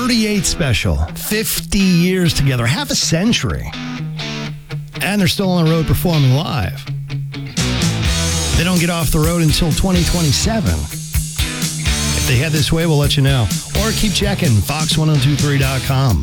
38 special. 50 years together, half a century. And they're still on the road performing live. They don't get off the road until 2027. If they head this way, we'll let you know. Or keep checking, fox1023.com.